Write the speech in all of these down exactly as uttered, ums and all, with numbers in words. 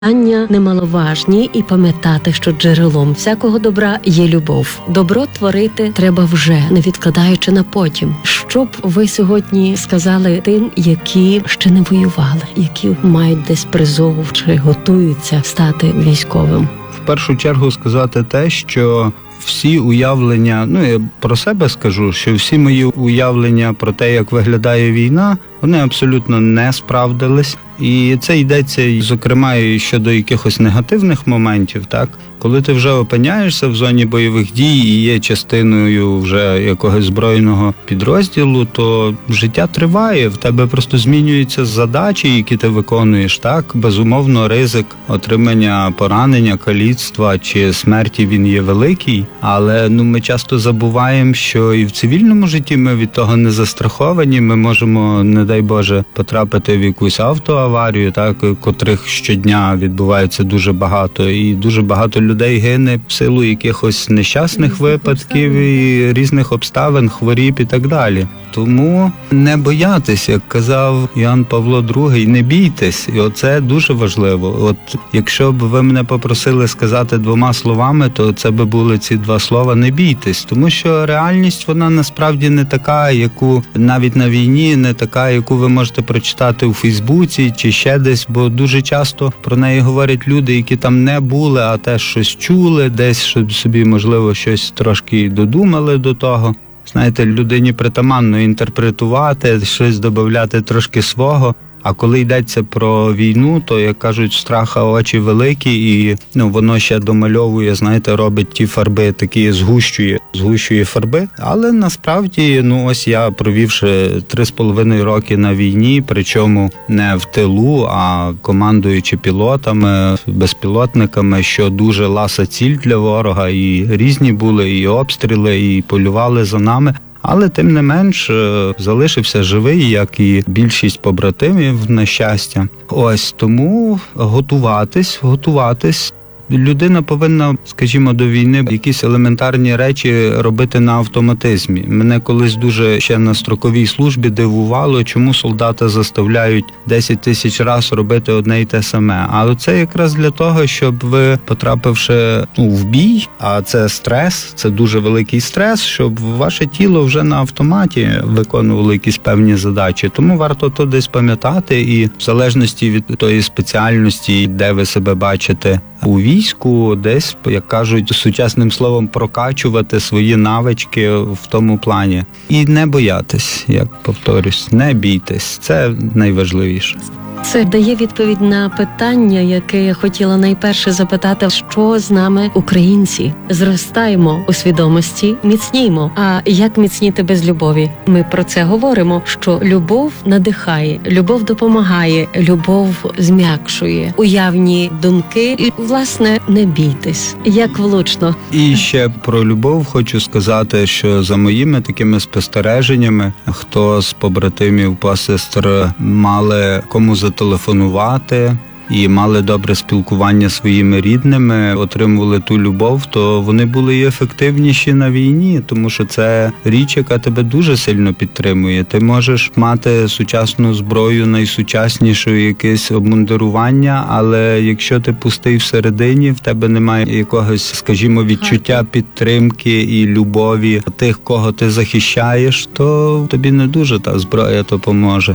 Питання немаловажні, і пам'ятати, що джерелом всякого добра є любов. Добро творити треба вже, не відкладаючи на потім. Що б ви сьогодні сказали тим, які ще не воювали, які мають десь призов чи готуються стати військовим? В першу чергу сказати те, що всі уявлення, ну я про себе скажу, що всі мої уявлення про те, як виглядає війна, вони абсолютно не справдились. І це йдеться, зокрема, і щодо якихось негативних моментів, так? Коли ти вже опиняєшся в зоні бойових дій і є частиною вже якогось збройного підрозділу, то життя триває, в тебе просто змінюються задачі, які ти виконуєш, так? Безумовно, ризик отримання поранення, каліцтва чи смерті, він є великий, але ну ми часто забуваємо, що і в цивільному житті ми від того не застраховані, ми можемо, не дай Боже, потрапити в якусь автоаварію, так, котрих щодня відбувається дуже багато, і дуже багато людей гине в силу якихось нещасних випадків і різних обставин, хворіб і так далі. Тому не боятись, як казав Іоанн Павло другий, не бійтесь, і оце дуже важливо. От якщо б ви мене попросили сказати двома словами, то це би були ці два слова «не бійтесь», тому що реальність, вона насправді не така, яку навіть на війні, не така, яку ви можете прочитати у Фейсбуці чи ще десь, бо дуже часто про неї говорять люди, які там не були, а теж щось чули, десь щоб собі, можливо, щось трошки додумали до того. Знаєте, людині притаманно інтерпретувати, щось додавати трошки свого. А коли йдеться про війну, то, як кажуть, страха очі великі, і ну воно ще домальовує, знаєте, робить ті фарби, такі згущує, згущує фарби. Але насправді, ну ось я, провівши три з половиною роки на війні, причому не в тилу, а командуючи пілотами, безпілотниками, що дуже ласа ціль для ворога, і різні були і обстріли, і полювали за нами. Але, тим не менш, залишився живий, як і більшість побратимів, на щастя. Ось, тому готуватись, готуватись. Людина повинна, скажімо, до війни якісь елементарні речі робити на автоматизмі. Мене колись дуже ще на строковій службі дивувало, чому солдата заставляють десять тисяч разів робити одне й те саме. Але це якраз для того, щоб ви, потрапивши ну, в бій, а це стрес, це дуже великий стрес, щоб ваше тіло вже на автоматі виконувало якісь певні задачі. Тому варто то десь пам'ятати, і в залежності від тої спеціальності, де ви себе бачите у війську, десь, як кажуть, сучасним словом, прокачувати свої навички в тому плані. І не боятись, як повторюсь, не бійтесь. Це найважливіше. Це дає відповідь на питання, яке я хотіла найперше запитати, що з нами, українці? Зростаємо у свідомості, міцніємо. А як міцніти без любові? Ми про це говоримо, що любов надихає, любов допомагає, любов зм'якшує уявні думки. І, власне, не бійтесь. Як влучно. І ще про любов хочу сказати, що за моїми такими спостереженнями, хто з побратимів, посестер мали кому за телефонувати і мали добре спілкування зі своїми рідними, отримували ту любов, то вони були і ефективніші на війні, тому що це річ, яка тебе дуже сильно підтримує. Ти можеш мати сучасну зброю, найсучаснішу якесь обмундирування, але якщо ти пустий всередині, в тебе немає якогось, скажімо, відчуття підтримки і любові тих, кого ти захищаєш, то тобі не дуже та зброя допоможе.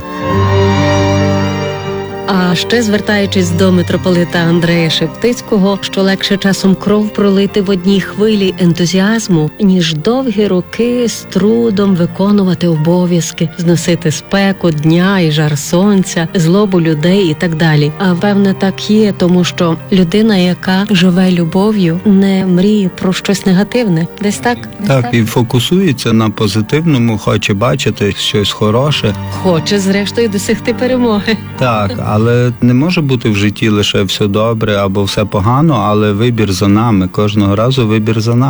А ще звертаючись до митрополита Андрея Шептицького, що легше часом кров пролити в одній хвилі ентузіазму, ніж довгі роки з трудом виконувати обов'язки, зносити спеку дня і жар сонця, злобу людей і так далі. А певне так є, тому що людина, яка живе любов'ю, не мріє про щось негативне. Десь так? Десь так, так, і фокусується на позитивному, хоче бачити щось хороше. Хоче, зрештою, досягти перемоги. Так, але не може бути в житті лише все добре або все погано, але вибір за нами. Кожного разу вибір за нами.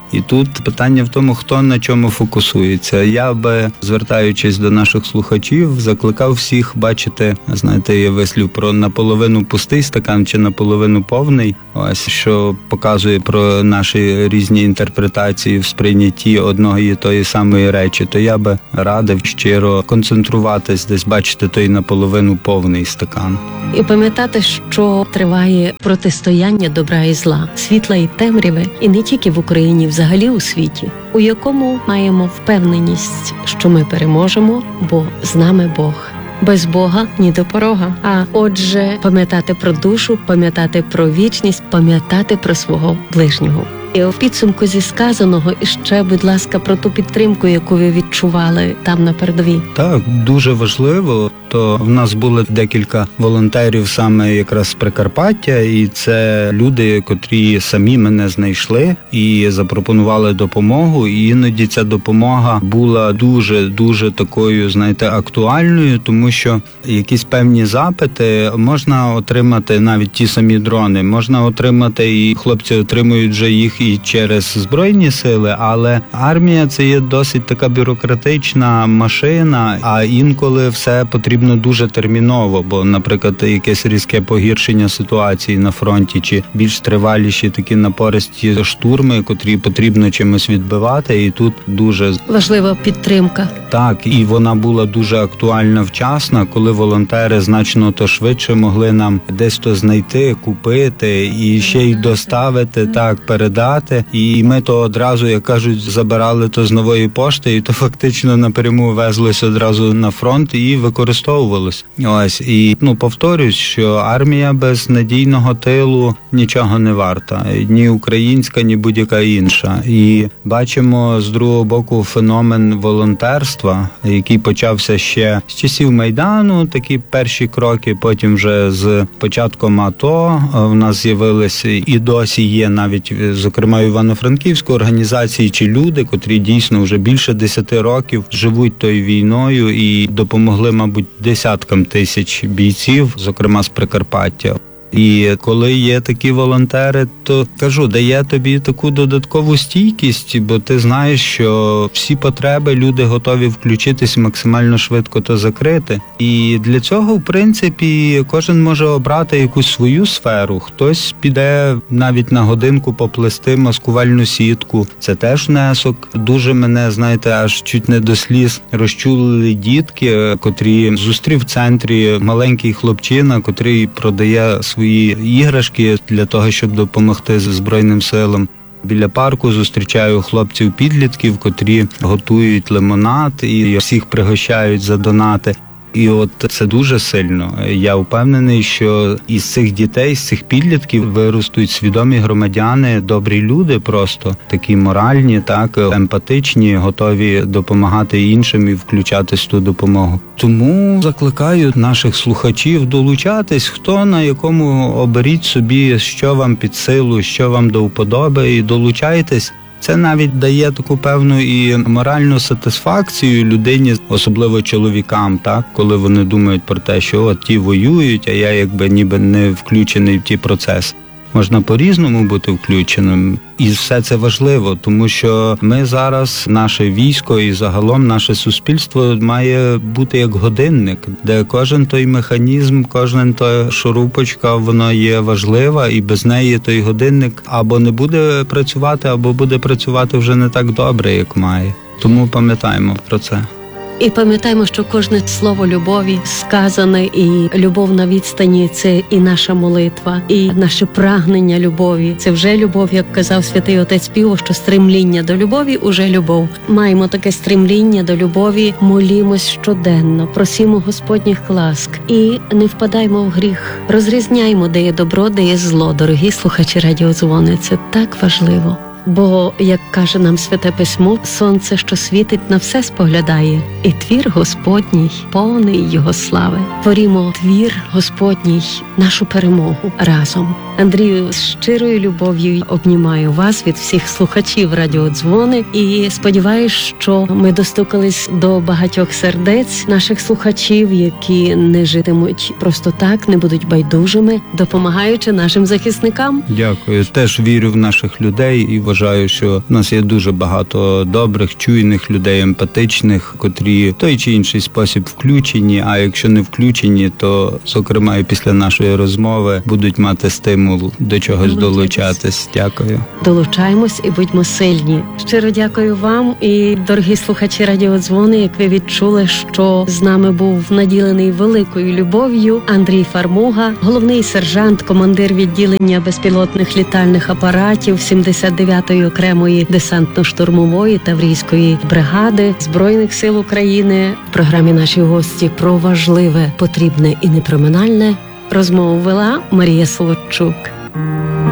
І тут питання в тому, хто на чому фокусується. Я би, звертаючись до наших слухачів, закликав всіх бачити, знаєте, є вислів про наполовину пустий стакан чи наполовину повний, ось, що показує про наші різні інтерпретації в сприйнятті одної і тої самої речі. То я би радив щиро концентруватись, десь бачити той наполовину повний стакан. І пам'ятати, що триває протистояння добра і зла, світла і темряви, і не тільки в Україні, взагалі у світі, у якому маємо впевненість, що ми переможемо, бо з нами Бог. Без Бога ні до порога. А отже, пам'ятати про душу, пам'ятати про вічність, пам'ятати про свого ближнього. І в підсумку зі сказаного іще, будь ласка, про ту підтримку, яку ви відчували там на передовій. Так, дуже важливо. То в нас було декілька волонтерів саме якраз з Прикарпаття, і це люди, котрі самі мене знайшли і запропонували допомогу. І іноді ця допомога була дуже-дуже такою, знаєте, актуальною, тому що якісь певні запити можна отримати, навіть ті самі дрони, можна отримати, і хлопці отримують вже їх і через Збройні сили, але армія – це є досить така бюрократична машина, а інколи все потрібно дуже терміново, бо, наприклад, якесь різке погіршення ситуації на фронті, чи більш триваліші такі напористі штурми, котрі потрібно чимось відбивати, і тут дуже важлива підтримка. Так, і вона була дуже актуальна вчасно, коли волонтери значно то швидше могли нам десь то знайти, купити і ще й доставити, так, передати. І ми то одразу, як кажуть, забирали то з нової пошти, і то фактично напряму везлось одразу на фронт і використовувалось. Ось, і, ну, повторюсь, що армія без надійного тилу нічого не варта. Ні українська, ні будь-яка інша. І бачимо з другого боку феномен волонтерства, який почався ще з часів Майдану, такі перші кроки, потім вже з початком АТО в нас з'явилися і досі є навіть, зокрема, в Івано-Франківську організації чи люди, котрі дійсно вже більше десяти років живуть тою війною і допомогли, мабуть, десяткам тисяч бійців, зокрема з Прикарпаття. І коли є такі волонтери, то, кажу, дає тобі таку додаткову стійкість, бо ти знаєш, що всі потреби люди готові включитись максимально швидко то закрити. І для цього, в принципі, кожен може обрати якусь свою сферу. Хтось піде навіть на годинку поплести маскувальну сітку. Це теж внесок. Дуже мене, знаєте, аж чуть не до сліз розчулили дітки, котрі зустрів в центрі маленький хлопчина, котрий продає свої іграшки для того, щоб допомогти Збройним силам. Біля парку зустрічаю хлопців-підлітків, котрі готують лимонад і всіх пригощають за донати. І от це дуже сильно. Я впевнений, що із цих дітей, з цих підлітків виростуть свідомі громадяни, добрі люди просто, такі моральні, так, емпатичні, готові допомагати іншим і включатись в ту допомогу. Тому закликаю наших слухачів долучатись, хто на якому оберіть собі, що вам під силу, що вам до вподоби, і долучайтесь. Це навіть дає таку певну і моральну сатисфакцію людині, особливо чоловікам, так, коли вони думають про те, що от ті воюють, а я якби ніби не включений в ті процеси. Можна по-різному бути включеним. І все це важливо, тому що ми зараз, наше військо і загалом наше суспільство має бути як годинник, де кожен той механізм, кожен той шурупочка, воно є важлива, і без неї той годинник або не буде працювати, або буде працювати вже не так добре, як має. Тому пам'ятаємо про це. І пам'ятаємо, що кожне слово любові сказане, і любов на відстані – це і наша молитва, і наше прагнення любові. Це вже любов, як казав святий отець Піо, що стремління до любові – уже любов. Маємо таке стремління до любові, молімось щоденно, просімо Господніх ласк і не впадаймо в гріх. Розрізняймо, де є добро, де є зло. Дорогі слухачі радіодзвони, це так важливо. Бо, як каже нам Святе Письмо, сонце, що світить, на все споглядає, і твір Господній повний його слави. Творімо твір Господній, нашу перемогу разом. Андрію, з щирою любов'ю обнімаю вас від всіх слухачів радіодзвони і сподіваюсь, що ми достукались до багатьох сердець наших слухачів, які не житимуть просто так, не будуть байдужими, допомагаючи нашим захисникам. Дякую. Теж вірю в наших людей і вважаю, вважаю, що в нас є дуже багато добрих, чуйних людей, емпатичних, котрі в той чи інший спосіб включені, а якщо не включені, то, зокрема, і після нашої розмови будуть мати стимул до чогось долучатись. Дякую. Долучаємось і будьмо сильні. Щиро дякую вам і, дорогі слухачі Радіодзвони, як ви відчули, що з нами був наділений великою любов'ю Андрій Фармуга, головний сержант, командир відділення безпілотних літальних апаратів сімдесят дев'ятої окремої десантно-штурмової таврійської бригади Збройних сил України. В програмі наші гості про важливе, потрібне і непроминальне розмову вела Марія Солодчук.